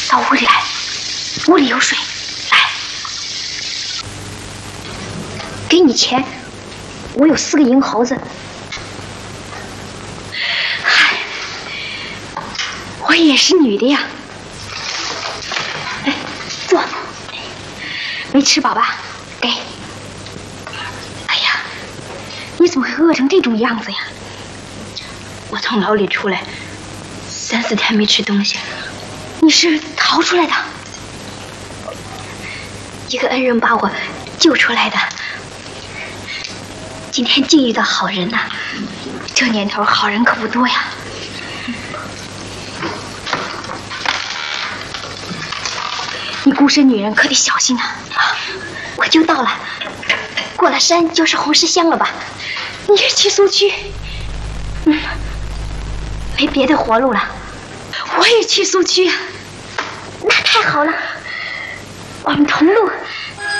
到屋里来，屋里有水。来，给你钱，我有4个银猴子。嗨，我也是女的呀。来，坐。没吃饱吧？给。哎呀，你怎么会饿成这种样子呀？ 我从牢里出来，3、4天没吃东西。 你是逃出来的？一个恩人把我救出来的。今天竟遇到好人呐！这年头好人可不多呀。你孤身女人可得小心啊！我就到了，过了山就是红石乡了吧？你是去苏区？没别的活路了。我也去苏区啊。那太好了，我们同路。